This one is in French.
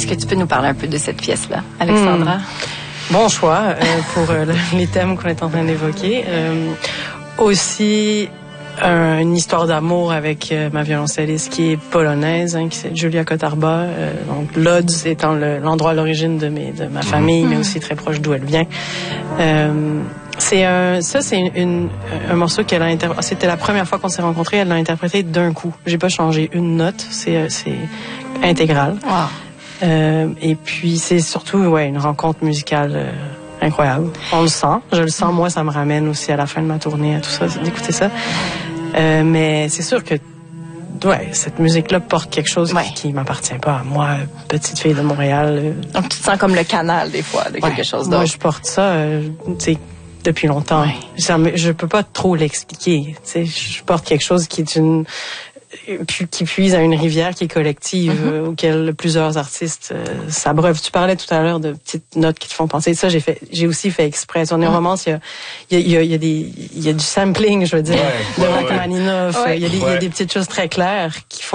Est-ce que tu peux nous parler un peu de cette pièce-là, Alexandra? Bon choix pour les thèmes qu'on est en train d'évoquer. Aussi une histoire d'amour avec ma violoncelliste qui est polonaise, qui c'est Julia Kotarba. Donc Lodz étant l'endroit à l'origine de ma famille, mais aussi très proche d'où elle vient. C'est un morceau qu'elle a interprété. C'était la première fois qu'on s'est rencontrés. Elle l'a interprété d'un coup. J'ai pas changé une note. C'est intégral. Wow. Et puis c'est surtout une rencontre musicale incroyable. On le sent. Je le sens. Moi, ça me ramène aussi à la fin de ma tournée, à tout ça, d'écouter ça. Mais c'est sûr que cette musique-là porte quelque chose qui m'appartient pas à moi, petite fille de Montréal. Donc tu te sens comme le canal des fois de quelque chose d'autre. Moi, je porte ça, depuis longtemps. Ouais. Je peux pas trop l'expliquer. Je porte quelque chose qui puise à une rivière qui est collective, auquel plusieurs artistes s'abreuvent. Tu parlais tout à l'heure de petites notes qui te font penser. Ça, j'ai aussi fait exprès. Sur les romances, il y a du sampling, je veux dire, de Rachmaninoff. Il y a des petites choses très claires qui font